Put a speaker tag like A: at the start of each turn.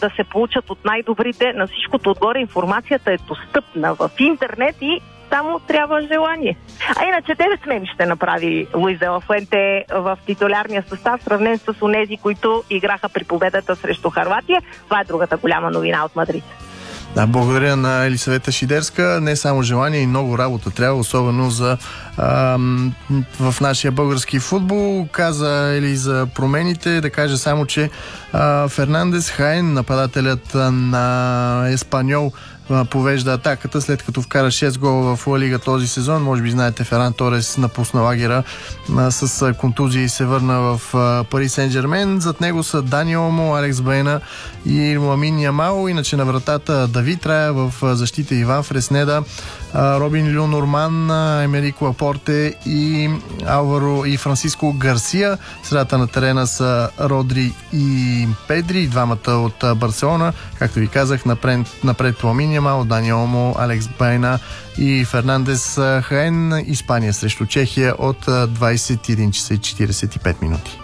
A: да се получат от най-добрите. На всичкото отгоре информацията е достъпна в интернет и само трябва желание. А иначе 9 смени ще направи Луис де ла Фуенте в титулярния състав, сравнен с онези, които играха при победата срещу Хърватия. Това е другата голяма новина от Мадрид.
B: Да, благодаря на Елисавета Шидерска. Не само желание, и много работа трябва, особено в нашия български футбол. Каза Ели за промените, да кажа само, че Фернандес Хаен, нападателят на Еспаньол, повежда атаката, след като вкара 6 гола в Ла Лига този сезон. Може би знаете, Феран Торес напусна лагера с контузия и се върна в Пари Сен-Жермен. Зад него са Дани Олмо, Алекс Бейна и Ламин Ямал. Иначе на вратата Давид Рая, в защита Иван Фреснеда, Робин Лю Норман, Емерик Лапорте и Алваро и Франциско Гарсия. Средата на терена са Родри и Педри, двамата от Барселона. Както ви казах, напред Ламин Ямал, Дани Олмо, Алекс Бейна и Фернандес Хаен. Испания срещу Чехия от 21 часа и 45 минути.